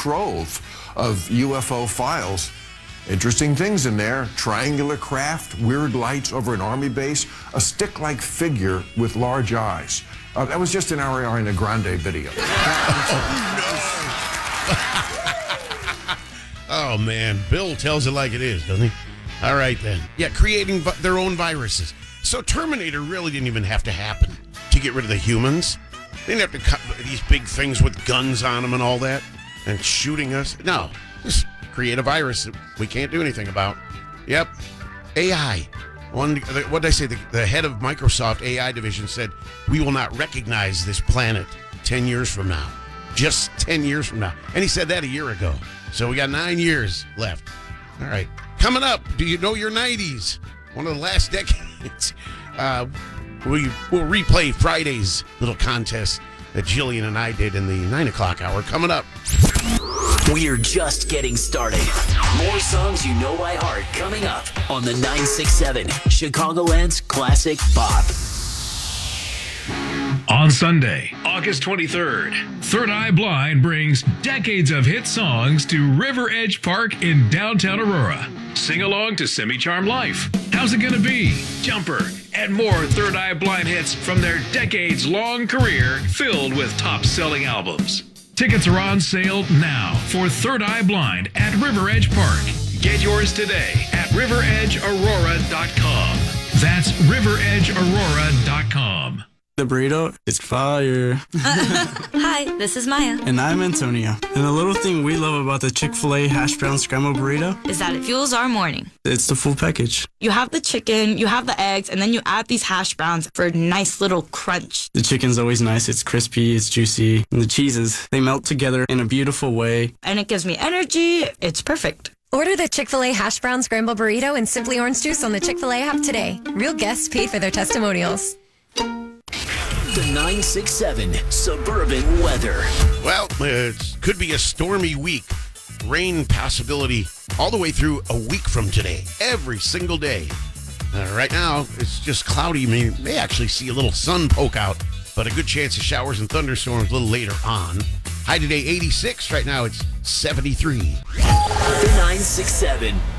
trove of UFO files. Interesting things in there: triangular craft, weird lights over an army base, a stick-like figure with large eyes. That was just an Ariana Grande video. Oh, man. Bill tells it like it is, doesn't he? All right, then. Yeah, creating their own viruses. So Terminator really didn't even have to happen to get rid of the humans. They didn't have to cut these big things with guns on them and all that and shooting us. No, just create a virus that we can't do anything about. Yep. AI. What did I say? The head of Microsoft AI division said, we will not recognize this planet 10 years from now. Just 10 years from now. And he said that a year ago. So we got 9 years left. All right. Coming up, do you know your 90s? One of the last decades. We'll replay Friday's little contest that Jillian and I did in the 9 o'clock hour. Coming up. We're just getting started. More songs you know by heart coming up on the 967 Chicagoland's Classic Pop. On Sunday, August 23rd, Third Eye Blind brings decades of hit songs to River Edge Park in downtown Aurora. Sing along to Semi-Charmed Life, How's It Gonna Be, Jumper, and more Third Eye Blind hits from their decades-long career filled with top-selling albums. Tickets are on sale now for Third Eye Blind at River Edge Park. Get yours today at riveredgeaurora.com. That's riveredgeaurora.com. The burrito is fire. Hi, this is Maya. And I'm Antonio. And the little thing we love about the Chick-fil-A hash brown scrambled burrito is that it fuels our morning. It's the full package. You have the chicken, you have the eggs, and then you add these hash browns for a nice little crunch. The chicken's always nice. It's crispy, it's juicy. And the cheeses, they melt together in a beautiful way. And it gives me energy. It's perfect. Order the Chick-fil-A hash brown scrambled burrito and Simply Orange Juice on the Chick-fil-A app today. Real guests paid for their testimonials. The 967 Suburban Weather. Well, it could be a stormy week. Rain possibility all the way through a week from today. Every single day. Right now, it's just cloudy. You may actually see a little sun poke out, but a good chance of showers and thunderstorms a little later on. High today, 86. Right now, it's 73. The 967